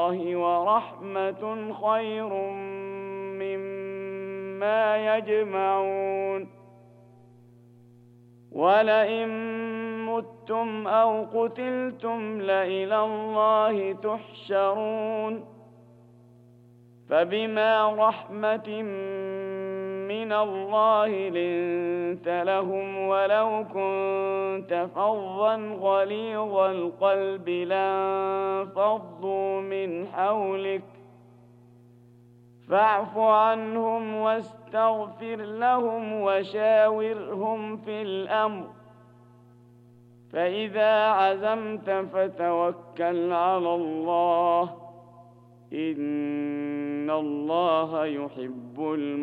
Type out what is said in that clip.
الله ورحمة خير مما يجمعون ولئن متم أو قتلتم لإلى الله تحشرون فبما رحمة من الله لنت لهم ولو كنت فظا غليظ القلب لانفضوا من حولك فاعف عنهم واستغفر لهم وشاورهم في الأمر فإذا عزمت فتوكل على الله إن الله يحب